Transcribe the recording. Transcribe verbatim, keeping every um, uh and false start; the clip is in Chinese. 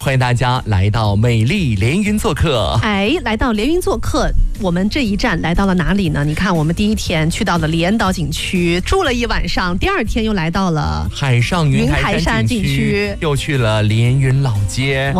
欢迎大家来到美丽连云做客。 哎，来到连云做客，我们这一站来到了哪里呢？你看，我们第一天去到了连岛景区，住了一晚上，第二天又来到了海上云台山景区，又去了连云老街。